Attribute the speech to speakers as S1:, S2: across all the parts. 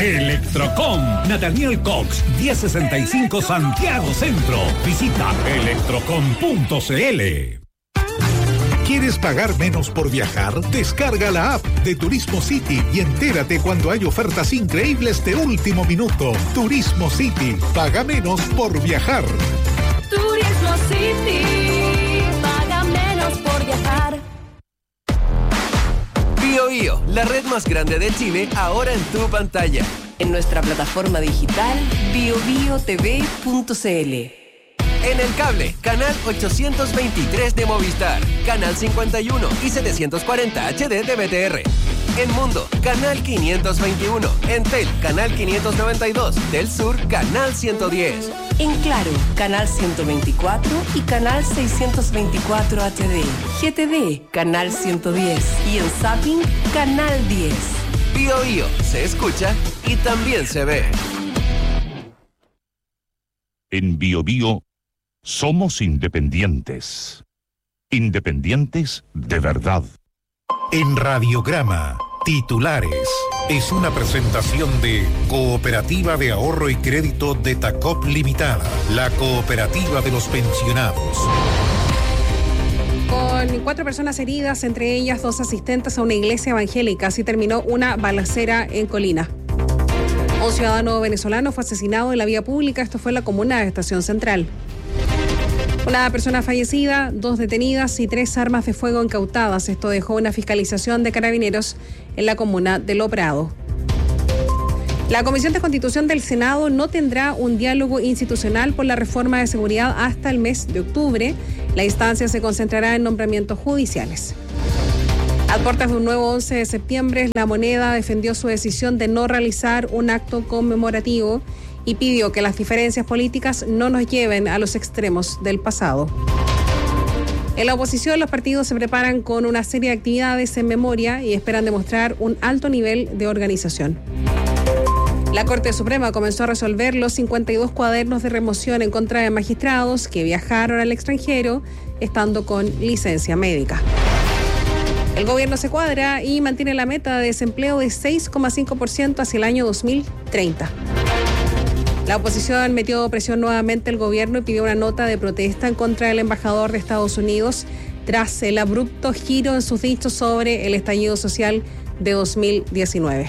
S1: Electrocom, Nathaniel Cox, 1065 Santiago Centro. Visita electrocom.cl. ¿Quieres pagar menos por viajar? Descarga la app de Turismo City y entérate cuando hay ofertas increíbles de último minuto. Turismo City, paga menos por viajar.
S2: Turismo City, paga menos por viajar.
S3: BioBio, la red más grande de Chile, ahora en tu pantalla.
S4: En nuestra plataforma digital biobiotv.cl.
S3: En el cable, canal 823 de Movistar, canal 51 y 740 HD de BTR. En Mundo, canal 521. En Tel, canal 592. Del Sur, canal 110.
S4: En Claro, canal 124 y canal 624 HD. GTV, canal 110. Y en Zapping, canal 10.
S3: BioBio, se escucha y también se ve.
S5: En BioBio somos independientes. Independientes de verdad.
S1: En Radiograma, titulares. Es una presentación de Cooperativa de Ahorro y Crédito de Tacop Limitada, la cooperativa de los pensionados.
S6: Con 4 personas heridas, entre ellas 2 asistentes a una iglesia evangélica, así terminó una balacera en Colina. Un ciudadano venezolano fue asesinado en la vía pública, esto fue en la comuna de Estación Central. Una persona fallecida, 2 detenidas y 3 armas de fuego incautadas. Esto dejó una fiscalización de carabineros en la comuna de Lo Prado. La Comisión de Constitución del Senado no tendrá un diálogo institucional por la reforma de seguridad hasta el mes de octubre. La instancia se concentrará en nombramientos judiciales. A puertas de un nuevo 11 de septiembre, La Moneda defendió su decisión de no realizar un acto conmemorativo y pidió que las diferencias políticas no nos lleven a los extremos del pasado. En la oposición, los partidos se preparan con una serie de actividades en memoria y esperan demostrar un alto nivel de organización. La Corte Suprema comenzó a resolver los 52 cuadernos de remoción en contra de magistrados que viajaron al extranjero estando con licencia médica. El gobierno se cuadra y mantiene la meta de desempleo de 6,5% hacia el año 2030. La oposición metió presión nuevamente al gobierno y pidió una nota de protesta en contra del embajador de Estados Unidos tras el abrupto giro en sus dichos sobre el estallido social de 2019.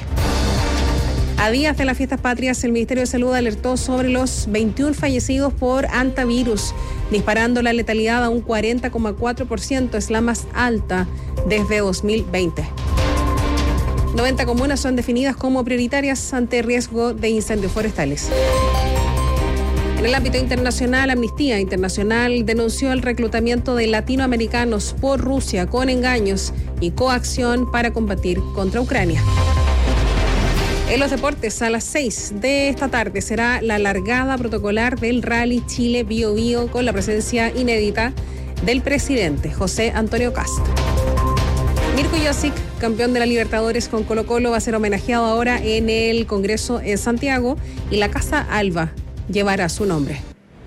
S6: A días de las fiestas patrias, el Ministerio de Salud alertó sobre los 21 fallecidos por hantavirus, disparando la letalidad a un 40,4%, es la más alta desde 2020. 90 comunas son definidas como prioritarias ante riesgo de incendios forestales. En el ámbito internacional, Amnistía Internacional denunció el reclutamiento de latinoamericanos por Rusia con engaños y coacción para combatir contra Ucrania. En los deportes, a las 6 de esta tarde será la largada protocolar del Rally Chile BioBio con la presencia inédita del presidente José Antonio Kast. Mirko Josic, campeón de la Libertadores con Colo-Colo, va a ser homenajeado ahora en el Congreso en Santiago y la Casa Alba llevará su nombre.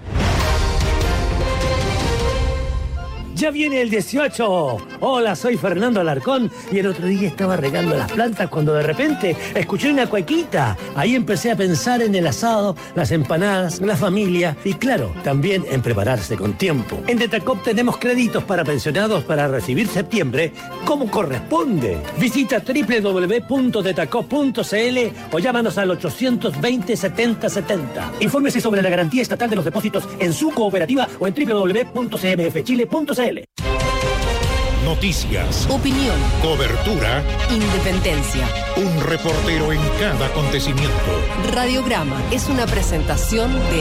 S7: ¡Ya viene el 18! Hola, soy Fernando Alarcón y el otro día estaba regando las plantas cuando de repente escuché una cuequita. Ahí empecé a pensar en el asado, las empanadas, la familia y claro, también en prepararse con tiempo. En Detacop tenemos créditos para pensionados para recibir septiembre como corresponde. Visita www.detacop.cl o llámanos al 820-7070. Infórmese sobre la garantía estatal de los depósitos en su cooperativa o en www.cmfchile.cl.
S1: Noticias,
S4: Opinión,
S1: cobertura,
S4: independencia.
S1: un reportero en cada acontecimiento.
S4: Radiograma es una presentación de...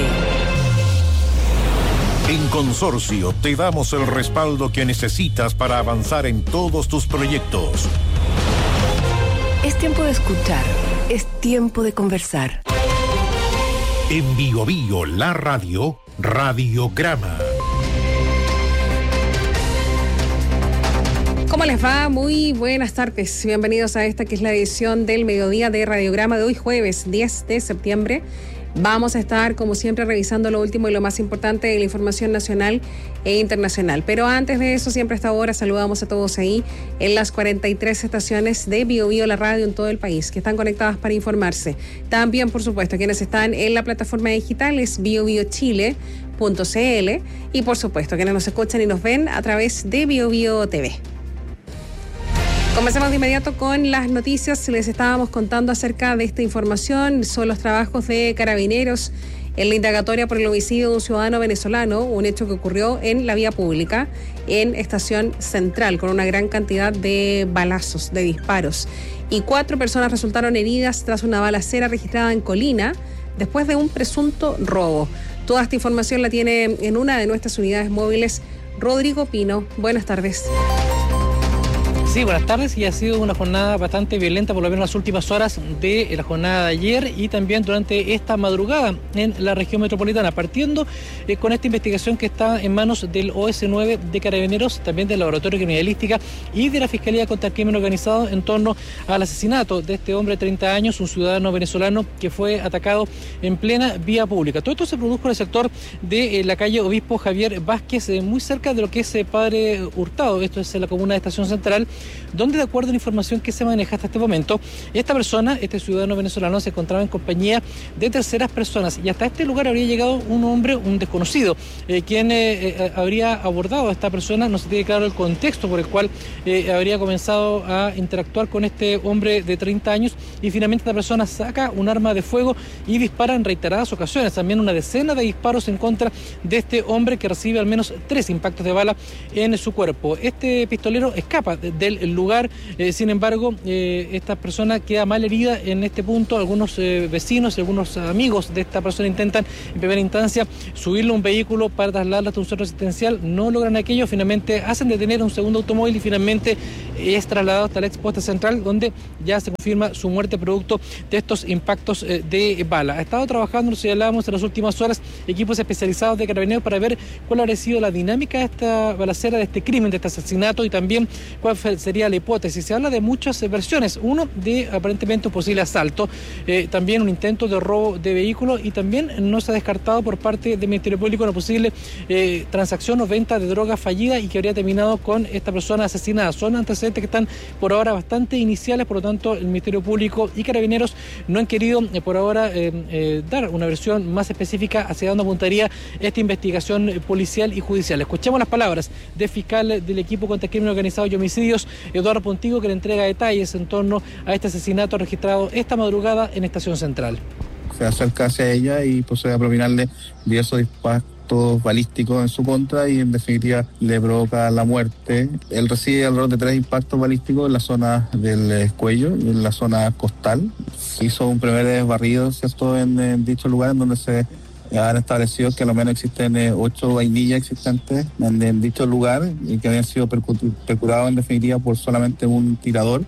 S1: En Consorcio te damos el respaldo que necesitas para avanzar en todos tus proyectos.
S4: Es tiempo de escuchar, es tiempo de conversar.
S1: En BioBio, la radio, Radiograma.
S6: ¿Cómo les va? Muy buenas tardes. Bienvenidos a esta que es la edición del mediodía de Radiograma de hoy, jueves 10 de septiembre. Vamos a estar, como siempre, revisando lo último y lo más importante de la información nacional e internacional. Pero antes de eso, siempre a esta hora saludamos a todos ahí en las 43 estaciones de Bio Bio, la radio en todo el país, que están conectadas para informarse. También, por supuesto, quienes están en la plataforma digital es biobiochile.cl y, por supuesto, quienes nos escuchan y nos ven a través de Bio Bio TV. Comencemos de inmediato con las noticias. Les estábamos contando acerca de esta información. Son los trabajos de Carabineros en la indagatoria por el homicidio de un ciudadano venezolano, un hecho que ocurrió en la vía pública, en Estación Central, con una gran cantidad de balazos, de disparos. Y 4 personas resultaron heridas tras una balacera registrada en Colina, después de un presunto robo. Toda esta información la tiene en una de nuestras unidades móviles Rodrigo Pino. Buenas tardes.
S8: Sí, buenas tardes. Y ha sido una jornada bastante violenta, por lo menos las últimas horas de la jornada de ayer y también durante esta madrugada en la región metropolitana, partiendo con esta investigación que está en manos del OS9 de Carabineros, también del Laboratorio de Criminalística y de la Fiscalía contra el Crimen Organizado en torno al asesinato de este hombre de 30 años, un ciudadano venezolano que fue atacado en plena vía pública. Todo esto se produjo en el sector de la calle Obispo Javier Vázquez, muy cerca de lo que es Padre Hurtado. Esto es en la comuna de Estación Central, donde, de acuerdo a la información que se maneja hasta este momento, esta persona, este ciudadano venezolano, se encontraba en compañía de terceras personas y hasta este lugar habría llegado un hombre, un desconocido, quien habría abordado a esta persona. No se tiene claro el contexto por el cual habría comenzado a interactuar con este hombre de 30 años y finalmente esta persona saca un arma de fuego y dispara en reiteradas ocasiones, también una decena de disparos en contra de este hombre, que recibe al menos 3 impactos de bala en su cuerpo. Este pistolero escapa del lugar, sin embargo, esta persona queda mal herida en este punto. Algunos vecinos y algunos amigos de esta persona intentan en primera instancia subirle a un vehículo para trasladarla hasta un centro asistencial, no logran aquello, finalmente hacen detener un segundo automóvil y finalmente es trasladado hasta la expuesta central, donde ya se confirma su muerte producto de estos impactos de bala. Ha estado trabajando, lo señalábamos en las últimas horas, equipos especializados de Carabineros para ver cuál habría sido la dinámica de esta balacera, de este crimen, de este asesinato y también cuál sería la hipótesis. Se habla de muchas versiones, uno de aparentemente un posible asalto, también un intento de robo de vehículos y también no se ha descartado por parte del Ministerio Público una posible transacción o venta de droga fallida y que habría terminado con esta persona asesinada. Son antecedentes que están por ahora bastante iniciales, por lo tanto el Ministerio Público y Carabineros no han querido por ahora dar una versión más específica hacia dónde apuntaría esta investigación policial y judicial. Escuchemos las palabras del fiscal del equipo contra el crimen organizado y homicidios, Eduardo Pontigo, que le entrega detalles en torno a este asesinato registrado esta madrugada en Estación Central.
S9: Se acerca hacia ella y procede a propinarle diversos impactos balísticos en su contra y en definitiva le provoca la muerte. Él recibe alrededor de 3 impactos balísticos en la zona del cuello y en la zona costal. Hizo un primer barrido, ¿cierto?, en dicho lugar, en donde se han establecido que a lo menos existen 8 vainillas existentes en dicho lugar y que habían sido percutados en definitiva por solamente un tirador.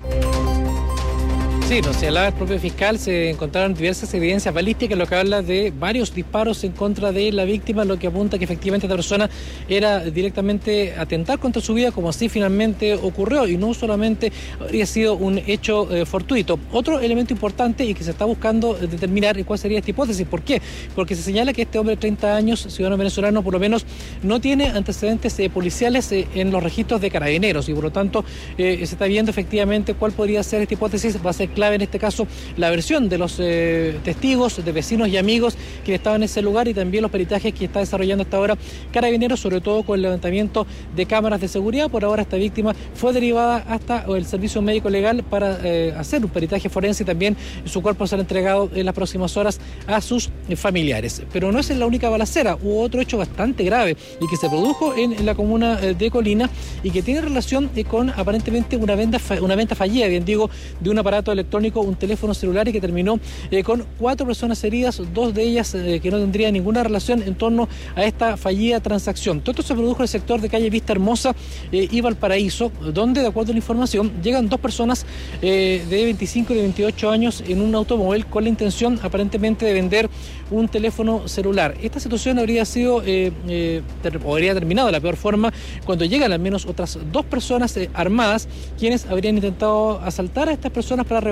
S8: Sí, nos señalaba el propio fiscal, se encontraron diversas evidencias balísticas, lo que habla de varios disparos en contra de la víctima, lo que apunta que efectivamente esta persona era directamente atentar contra su vida, como así finalmente ocurrió, y no solamente habría sido un hecho fortuito. Otro elemento importante y que se está buscando determinar cuál sería esta hipótesis. ¿Por qué? Porque se señala que este hombre de 30 años, ciudadano venezolano, por lo menos no tiene antecedentes policiales en los registros de Carabineros y por lo tanto se está viendo efectivamente cuál podría ser esta hipótesis. Va a ser clave en este caso la versión de los testigos, de vecinos y amigos que estaban en ese lugar y también los peritajes que está desarrollando hasta ahora Carabineros, sobre todo con el levantamiento de cámaras de seguridad. Por ahora esta víctima fue derivada hasta el servicio médico legal para hacer un peritaje forense y también su cuerpo será entregado en las próximas horas a sus familiares. Pero no es la única balacera, hubo otro hecho bastante grave y que se produjo en la comuna de Colina y que tiene relación con aparentemente una venta fallida, bien digo, de un aparato electrónico, un teléfono celular, y que terminó con 4 personas heridas, 2 de ellas que no tendrían ninguna relación en torno a esta fallida transacción. Todo esto se produjo en el sector de calle Vista Hermosa y Valparaíso, donde, de acuerdo a la información, llegan 2 personas de 25 y de 28 años en un automóvil con la intención aparentemente de vender un teléfono celular. Esta situación habría sido habría terminado de la peor forma cuando llegan al menos otras 2 personas armadas, quienes habrían intentado asaltar a estas personas para arrebatar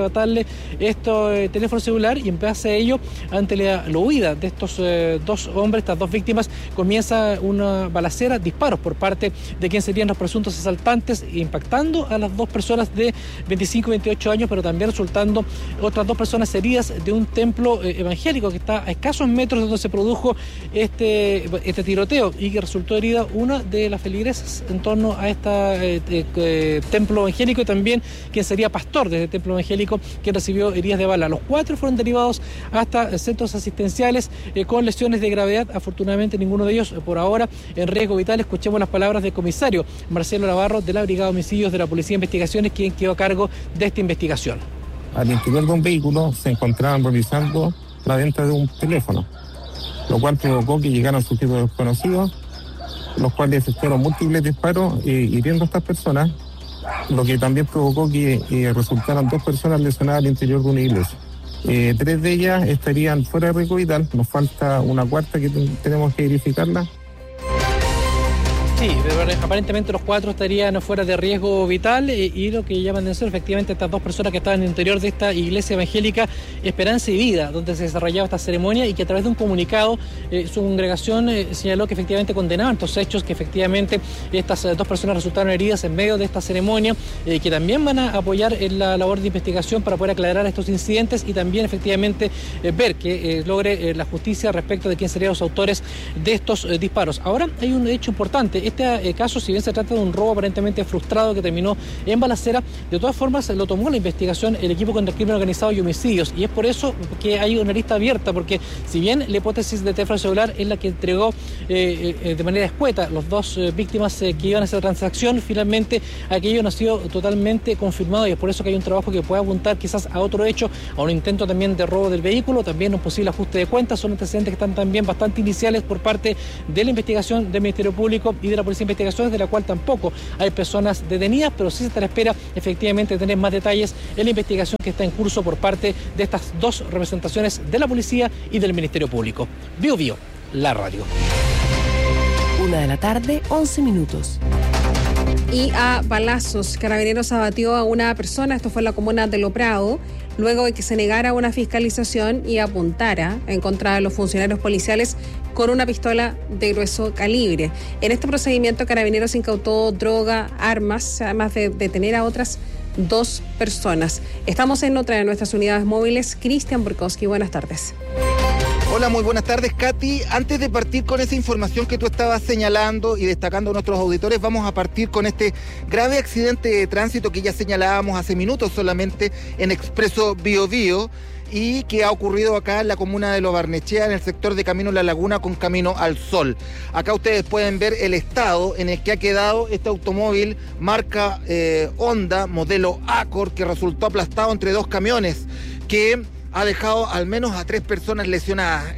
S8: arrebatarle teléfono celular, y en base a ello, ante la huida de estos dos hombres, estas dos víctimas, comienza una balacera, disparos por parte de quien serían los presuntos asaltantes, impactando a las dos personas de 25 y 28 años, pero también resultando otras dos personas heridas de un templo evangélico que está a escasos metros de donde se produjo este tiroteo, y que resultó herida una de las feligresas en torno a este templo evangélico, y también quien sería pastor de este templo evangélico, quien recibió heridas de bala. Los cuatro fueron derivados hasta centros asistenciales con lesiones de gravedad. Afortunadamente ninguno de ellos por ahora en riesgo vital. Escuchemos las palabras del comisario Marcelo Navarro de la Brigada de Homicidios de la Policía de Investigaciones, quien quedó a cargo de esta investigación.
S10: Al interior de un vehículo se encontraban revisando la venta de un teléfono, lo cual provocó que llegaran sujetos desconocidos, los cuales efectuaron múltiples disparos hiriendo a estas personas, lo que también provocó que resultaran dos personas lesionadas al interior de una iglesia. Tres de ellas estarían fuera de riesgo vital, nos falta una cuarta que tenemos que verificarla.
S8: Sí, aparentemente los cuatro estarían fuera de riesgo vital, y lo que llaman de ser efectivamente estas dos personas que estaban en el interior de esta iglesia evangélica Esperanza y Vida, donde se desarrollaba esta ceremonia, y que a través de un comunicado su congregación señaló que efectivamente condenaban estos hechos, que efectivamente estas dos personas resultaron heridas en medio de esta ceremonia, que también van a apoyar en la labor de investigación para poder aclarar estos incidentes, y también efectivamente ver que logre la justicia respecto de quién serían los autores de estos disparos. Ahora hay un hecho importante. Este caso, si bien se trata de un robo aparentemente frustrado que terminó en balacera, de todas formas lo tomó la investigación el equipo contra el crimen organizado y homicidios, y es por eso que hay una lista abierta, porque si bien la hipótesis de teléfono celular es la que entregó de manera escueta los dos víctimas que iban a esa transacción, finalmente aquello no ha sido totalmente confirmado, y es por eso que hay un trabajo que puede apuntar quizás a otro hecho, a un intento también de robo del vehículo, también un posible ajuste de cuentas. Son antecedentes que están también bastante iniciales por parte de la investigación del Ministerio Público y de la Policía de Investigaciones, de la cual tampoco hay personas detenidas, pero sí se está a la espera efectivamente de tener más detalles en la investigación que está en curso por parte de estas dos representaciones de la Policía y del Ministerio Público. Bio Bio, la radio.
S4: 1:11 p.m.
S6: Y a balazos, Carabineros abatió a una persona, esto fue en la comuna de Lo Prado, luego de que se negara una fiscalización y apuntara en contra de los funcionarios policiales con una pistola de grueso calibre. En este procedimiento, Carabineros incautó droga, armas, además de detener a otras dos personas. Estamos en otra de nuestras unidades móviles. Cristian Burkowski, buenas tardes.
S11: Hola, muy buenas tardes, Katy. Antes de partir con esa información que tú estabas señalando y destacando a nuestros auditores, vamos a partir con este grave accidente de tránsito que ya señalábamos hace minutos solamente en Expreso Bio Bio, y que ha ocurrido acá en la comuna de Lo Barnechea, en el sector de Camino La Laguna con Camino al Sol. Acá ustedes pueden ver el estado en el que ha quedado este automóvil marca Honda, modelo Accord, que resultó aplastado entre dos camiones, que ha dejado al menos a 3 personas lesionadas.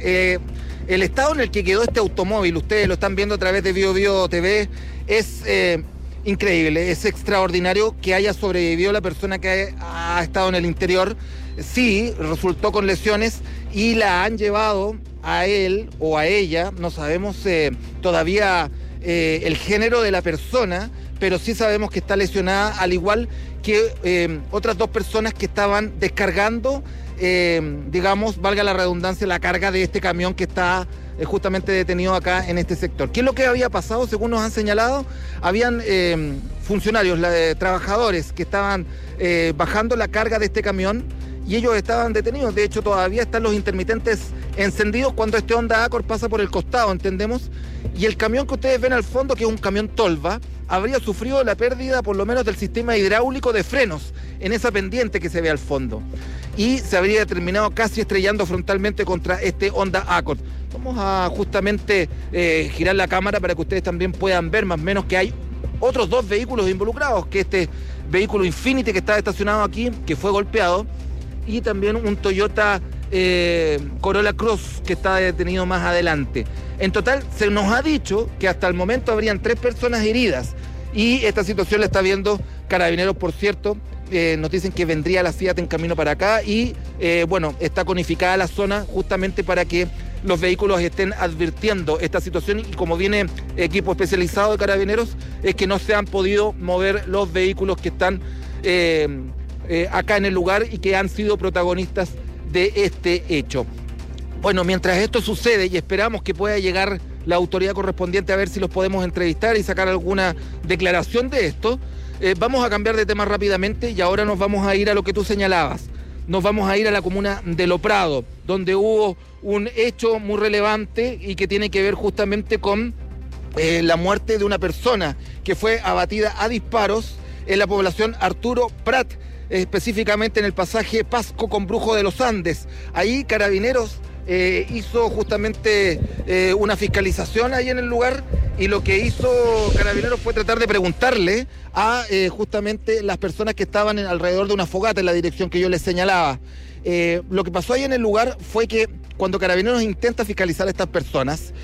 S11: El estado en el que quedó este automóvil, ustedes lo están viendo a través de Bio Bio TV, es increíble, es extraordinario que haya sobrevivido la persona que ha estado en el interior. Sí, resultó con lesiones y la han llevado a él o a ella, no sabemos todavía el género de la persona, pero sí sabemos que está lesionada, al igual que otras dos personas que estaban descargando, digamos, valga la redundancia, la carga de este camión que está justamente detenido acá en este sector. ¿Qué es lo que había pasado? Según nos han señalado, habían funcionarios, trabajadores que estaban bajando la carga de este camión, y ellos estaban detenidos. De hecho, todavía están los intermitentes encendidos cuando este Honda Accord pasa por el costado, entendemos, y el camión que ustedes ven al fondo, que es un camión tolva, habría sufrido la pérdida por lo menos del sistema hidráulico de frenos en esa pendiente que se ve al fondo, y se habría terminado casi estrellando frontalmente contra este Honda Accord. Vamos a justamente girar la cámara para que ustedes también puedan ver más o menos que hay otros dos vehículos involucrados, que este vehículo Infiniti que está estacionado aquí, que fue golpeado, y también un Toyota Corolla Cross que está detenido más adelante. En total se nos ha dicho que hasta el momento habrían 3 personas heridas, y esta situación la está viendo Carabineros, por cierto. Nos dicen que vendría la Fiat en camino para acá, y bueno, está conificada la zona justamente para que los vehículos estén advirtiendo esta situación, y como viene equipo especializado de Carabineros, es que no se han podido mover los vehículos que están acá en el lugar y que han sido protagonistas de este hecho. Bueno, mientras esto sucede y esperamos que pueda llegar la autoridad correspondiente a ver si los podemos entrevistar y sacar alguna declaración de esto, vamos a cambiar de tema rápidamente y ahora nos vamos a ir a lo que tú señalabas. Nos vamos a ir a la comuna de Lo Prado, donde hubo un hecho muy relevante y que tiene que ver justamente con la muerte de una persona que fue abatida a disparos en la población Arturo Prat, específicamente en el pasaje Pasco con Brujo de los Andes. Ahí Carabineros hizo justamente una fiscalización ahí en el lugar y lo que hizo Carabineros fue tratar de preguntarle a justamente las personas que estaban alrededor de una fogata en la dirección que yo les señalaba. Lo que pasó ahí en el lugar fue que cuando Carabineros intenta fiscalizar a estas personas,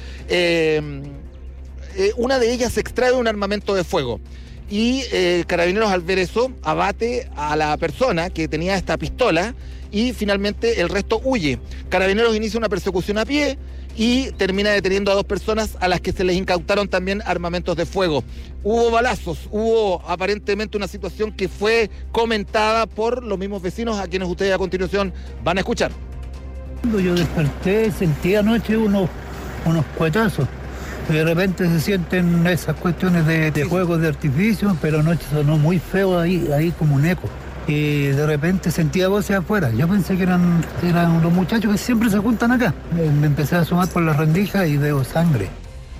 S11: una de ellas extrae un armamento de fuego. Y Carabineros, al ver eso, abate a la persona que tenía esta pistola y finalmente el resto huye. Carabineros inicia una persecución a pie y termina deteniendo a 2 personas a las que se les incautaron también armamentos de fuego. Hubo balazos, hubo aparentemente una situación que fue comentada por los mismos vecinos a quienes ustedes a continuación van a escuchar.
S12: Cuando yo desperté, sentí anoche unos cuetazos. Y de repente se sienten esas cuestiones de juegos de artificio, pero anoche sonó muy feo ahí como un eco. Y de repente sentía voces afuera. Yo pensé que eran los muchachos que siempre se juntan acá. Me empecé a asomar por la rendija y veo sangre.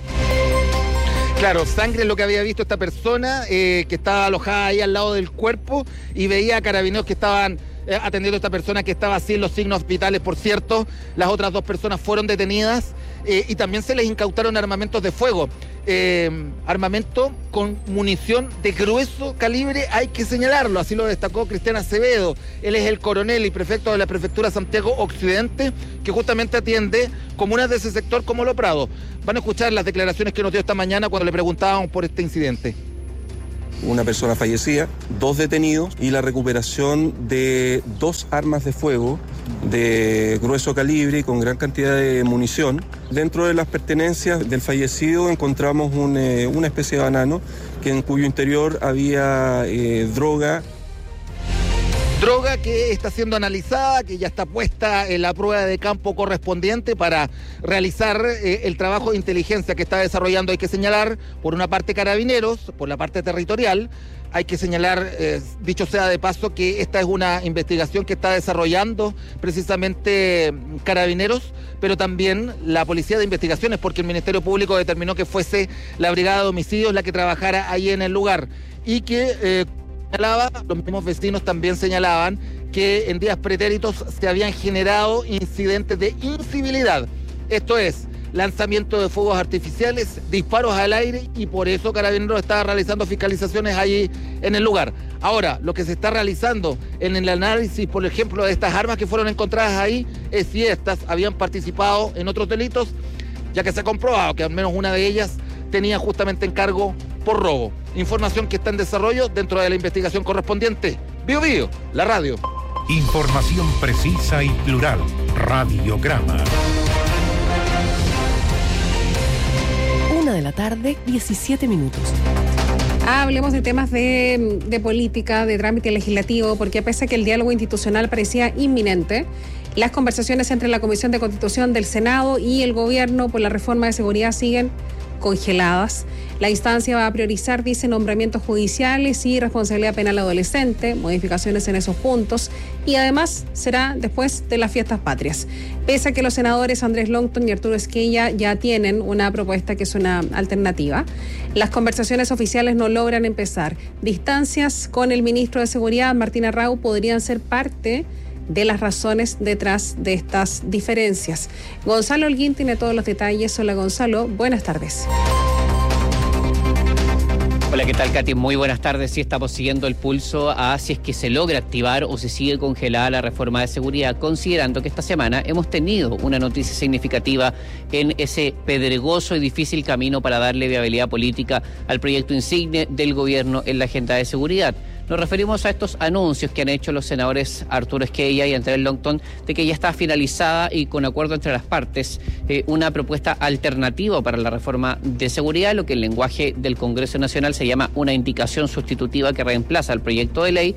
S11: Claro, sangre es lo que había visto esta persona que estaba alojada ahí al lado del cuerpo y veía a Carabineros que estaban atendiendo a esta persona que estaba sin los signos vitales, por cierto. Las otras 2 personas fueron detenidas y también se les incautaron armamentos de fuego. Armamento con munición de grueso calibre, hay que señalarlo, así lo destacó Cristian Acevedo. Él es el coronel y prefecto de la prefectura Santiago Occidente, que justamente atiende comunas de ese sector como Lo Prado. Van a escuchar las declaraciones que nos dio esta mañana cuando le preguntábamos por este incidente.
S13: Una persona fallecida, 2 detenidos y la recuperación de 2 armas de fuego de grueso calibre y con gran cantidad de munición. Dentro de las pertenencias del fallecido encontramos una especie de banano en cuyo interior había droga.
S11: Droga que está siendo analizada, que ya está puesta en la prueba de campo correspondiente para realizar el trabajo de inteligencia que está desarrollando. Hay que señalar, por una parte Carabineros, por la parte territorial, hay que señalar, dicho sea de paso, que esta es una investigación que está desarrollando precisamente Carabineros, pero también la Policía de Investigaciones, porque el Ministerio Público determinó que fuese la Brigada de Homicidios la que trabajara ahí en el lugar y que... los mismos vecinos también señalaban que en días pretéritos se habían generado incidentes de incivilidad. Esto es, lanzamiento de fuegos artificiales, disparos al aire y por eso Carabineros estaba realizando fiscalizaciones allí en el lugar. Ahora, lo que se está realizando en el análisis, por ejemplo, de estas armas que fueron encontradas ahí, es si estas habían participado en otros delitos, ya que se ha comprobado que al menos una de ellas tenía justamente encargo por robo. Información que está en desarrollo dentro de la investigación correspondiente. Bio Bio, la radio.
S1: Información precisa y plural. Radiograma.
S4: 1:17 p.m.
S6: Hablemos de temas de política, de trámite legislativo, porque pese a que el diálogo institucional parecía inminente, las conversaciones entre la Comisión de Constitución del Senado y el Gobierno por la reforma de seguridad siguen congeladas. La instancia va a priorizar, dice, nombramientos judiciales y responsabilidad penal adolescente, modificaciones en esos puntos, y además será después de las fiestas patrias. Pese a que los senadores Andrés Longton y Arturo Esquella ya tienen una propuesta que es una alternativa, las conversaciones oficiales no logran empezar. Distancias con el ministro de Seguridad, Martín Arrau, podrían ser parte de las razones detrás de estas diferencias. Gonzalo Holguín tiene todos los detalles. Hola Gonzalo, buenas tardes.
S14: Hola, ¿qué tal, Katy? Muy buenas tardes. Sí, estamos siguiendo el pulso a si es que se logra activar o se sigue congelada la reforma de seguridad, considerando que esta semana hemos tenido una noticia significativa en ese pedregoso y difícil camino para darle viabilidad política al proyecto insigne del gobierno en la agenda de seguridad. Nos referimos a estos anuncios que han hecho los senadores Arturo Esquella y Andrés Longton de que ya está finalizada y con acuerdo entre las partes una propuesta alternativa para la reforma de seguridad, lo que en lenguaje del Congreso Nacional se llama una indicación sustitutiva que reemplaza el proyecto de ley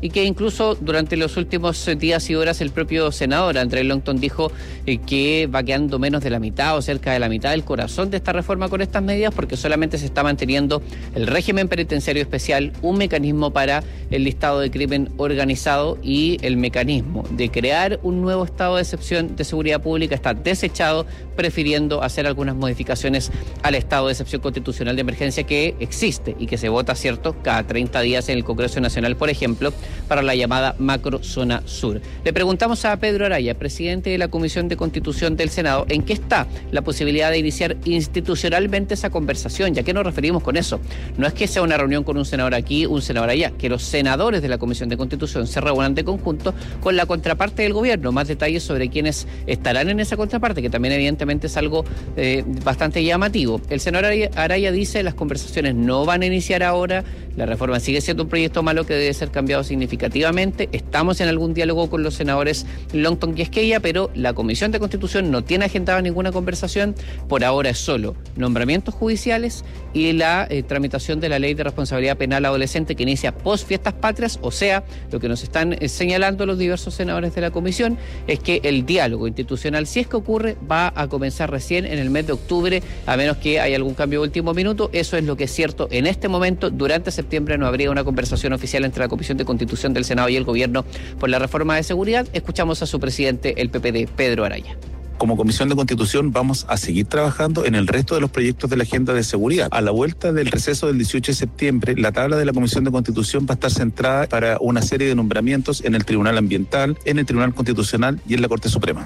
S14: y que incluso durante los últimos días y horas el propio senador Andrés Longton dijo que va quedando menos de la mitad o cerca de la mitad del corazón de esta reforma con estas medidas, porque solamente se está manteniendo el régimen penitenciario especial, un mecanismo para el listado de crimen organizado, y el mecanismo de crear un nuevo estado de excepción de seguridad pública está desechado, prefiriendo hacer algunas modificaciones al estado de excepción constitucional de emergencia que existe y que se vota, ¿cierto?, cada 30 días en el Congreso Nacional, por ejemplo, para la llamada macrozona sur. Le preguntamos a Pedro Araya, presidente de la Comisión de Constitución del Senado, en qué está la posibilidad de iniciar institucionalmente esa conversación. ¿Y a qué nos referimos con eso? No es que sea una reunión con un senador aquí, un senador allá, que los senadores de la Comisión de Constitución se reúnan de conjunto con la contraparte del gobierno. Más detalles sobre quiénes estarán en esa contraparte, que también evidentemente es algo bastante llamativo. El senador Araya dice: las conversaciones no van a iniciar ahora, la reforma sigue siendo un proyecto malo que debe ser cambiado significativamente. Estamos en algún diálogo con los senadores Longton y Esquella, pero la Comisión de Constitución no tiene agendada ninguna conversación. Por ahora es solo nombramientos judiciales y la tramitación de la ley de responsabilidad penal adolescente, que inicia post fiestas patrias. O sea, lo que nos están señalando los diversos senadores de la comisión es que el diálogo institucional, si es que ocurre, va a comenzar recién en el mes de octubre, a menos que haya algún cambio de último minuto. Eso es lo que es cierto en este momento. Durante septiembre no habría una conversación oficial entre la Comisión de Constitución del Senado y el gobierno por la reforma de seguridad. Escuchamos a su presidente, el PPD, Pedro Araya.
S15: Como Comisión de Constitución vamos a seguir trabajando en el resto de los proyectos de la agenda de seguridad. A la vuelta del receso del 18 de septiembre, la tabla de la Comisión de Constitución va a estar centrada para una serie de nombramientos en el Tribunal Ambiental, en el Tribunal Constitucional y en la Corte Suprema.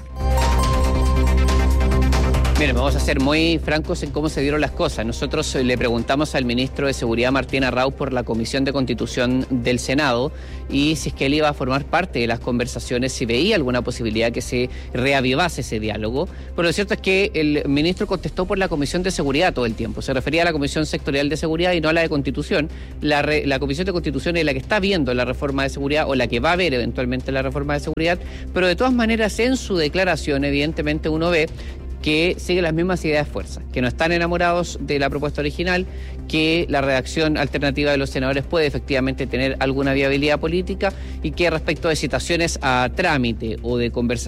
S14: Miren, vamos a ser muy francos en cómo se dieron las cosas. Nosotros le preguntamos al ministro de Seguridad, Martín Arrau, por la Comisión de Constitución del Senado y si es que él iba a formar parte de las conversaciones, si veía alguna posibilidad que se reavivase ese diálogo. Pero lo cierto es que el ministro contestó por la Comisión de Seguridad todo el tiempo. Se refería a la Comisión Sectorial de Seguridad y no a la de Constitución. La Comisión de Constitución es la que está viendo la reforma de seguridad, o la que va a ver eventualmente la reforma de seguridad. Pero de todas maneras, en su declaración, evidentemente uno ve que sigue las mismas ideas de fuerza, que no están enamorados de la propuesta original, que la redacción alternativa de los senadores puede efectivamente tener alguna viabilidad política y que respecto de citaciones a trámite o de conversación